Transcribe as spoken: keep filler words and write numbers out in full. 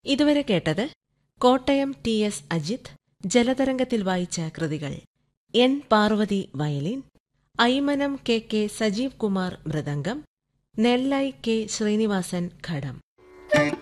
ഇതുവരെ കേട്ടത് Kottayam T S Ajith ജലതരംഗത്തിൽ വായിച്ച കൃതികൾ. N Parvathi violin, Aymanam K K Sajeev Kumar mridangam, Nellai K Sreenivasan ഘടം.